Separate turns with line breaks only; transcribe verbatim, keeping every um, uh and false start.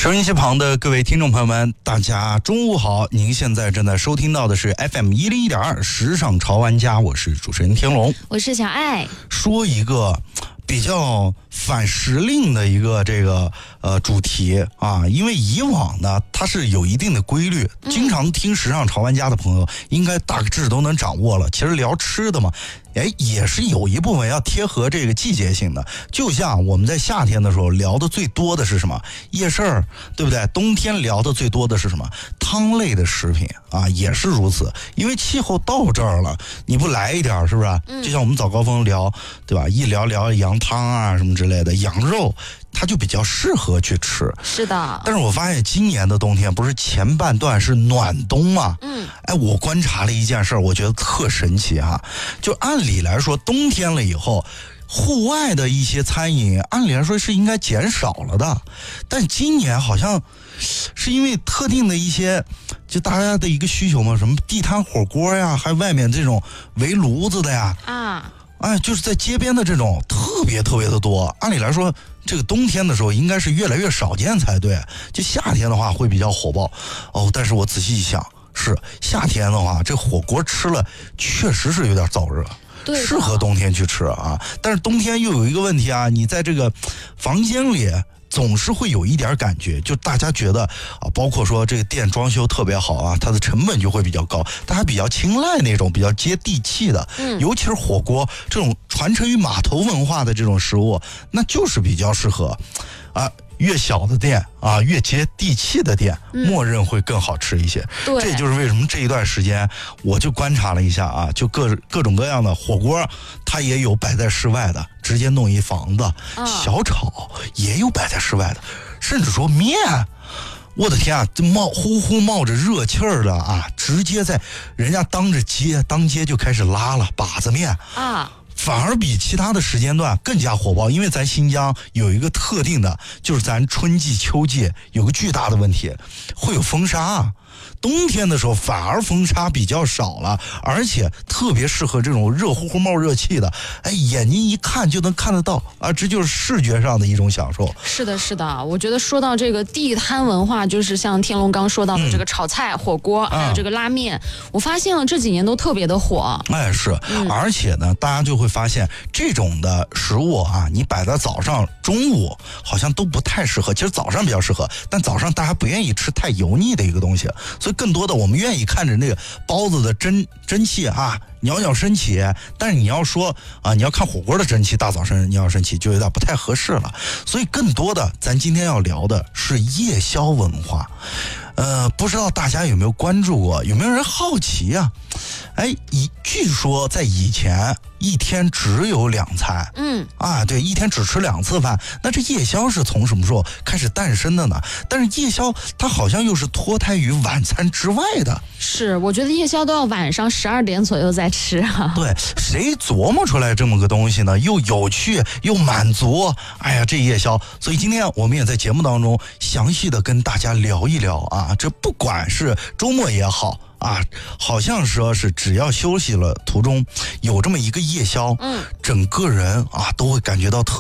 收音机旁的各位听众朋友们，大家中午好！您现在正在收听到的是 F M 一零一点二时尚潮玩家，我是主持人天龙，
我是小爱。
说一个比较反时令的一个这个呃主题啊，因为以往呢它是有一定的规律，经常听时尚潮玩家的朋友应该大致都能掌握了。其实聊吃的嘛，哎，也是有一部分要贴合这个季节性的。就像我们在夏天的时候聊的最多的是什么？夜市儿，对不对？冬天聊的最多的是什么？汤类的食品啊，也是如此。因为气候到这儿了，你不来一点是不是？就像我们早高峰聊，对吧？一聊聊羊汤啊什么之类的，羊肉它就比较适合去吃。
是的。
但是我发现今年的冬天不是前半段是暖冬吗？嗯。哎，我观察了一件事儿，我觉得特神奇哈。就按理来说，冬天了以后，户外的一些餐饮按理来说是应该减少了的，但今年好像是因为特定的一些就大家的一个需求嘛，什么地摊火锅呀，还有外面这种围炉子的呀，啊，哎，就是在街边的这种特别特别的多。按理来说，这个冬天的时候应该是越来越少见才对，就夏天的话会比较火爆哦。但是我仔细一想，是夏天的话，这火锅吃了确实是有点燥热。
对，
适合冬天去吃啊，但是冬天又有一个问题啊，你在这个房间里总是会有一点感觉，就大家觉得啊，包括说这个店装修特别好啊，它的成本就会比较高，大家比较青睐那种比较接地气的，嗯，尤其是火锅这种传承于码头文化的这种食物，那就是比较适合啊。越小的店啊，越接地气的店，默认会更好吃一些。
对，
这就是为什么这一段时间我就观察了一下啊，就各各种各样的火锅，它也有摆在室外的，直接弄一房子；啊、小炒也有摆在室外的，甚至说面，我的天啊，这冒呼呼冒着热气儿的啊，直接在人家当着街当街就开始拉了把子面啊。反而比其他的时间段更加火爆，因为咱新疆有一个特定的，就是咱春季秋季有个巨大的问题，会有风沙。冬天的时候反而风沙比较少了，而且特别适合这种热乎乎冒热气的，哎，眼睛一看就能看得到啊，这就是视觉上的一种享受。
是的，是的，我觉得说到这个地摊文化，就是像天龙刚说到的这个炒菜、嗯、火锅，还有这个拉面，嗯、我发现了这几年都特别的火。
哎，是，嗯、而且呢，大家就会发现这种的食物啊，你摆在早上、中午好像都不太适合。其实早上比较适合，但早上大家不愿意吃太油腻的一个东西，所以更多的我们愿意看着那个包子的蒸蒸汽啊，袅袅升起。但是你要说啊，你要看火锅的蒸汽，大早上袅袅升起就有点不太合适了。所以更多的，咱今天要聊的是夜宵文化。呃，不知道大家有没有关注过？有没有人好奇啊？哎，以据说在以前一天只有两餐，嗯，啊，对，一天只吃两次饭。那这夜宵是从什么时候开始诞生的呢？但是夜宵它好像又是脱胎于晚餐之外的。
是，我觉得夜宵都要晚上十二点左右再吃啊。
对，谁琢磨出来这么个东西呢？又有趣又满足。哎呀，这夜宵，所以今天我们也在节目当中详细的跟大家聊一聊啊。这不管是周末也好啊，好像说是只要休息了途中有这么一个夜宵，嗯，整个人啊都会感觉到特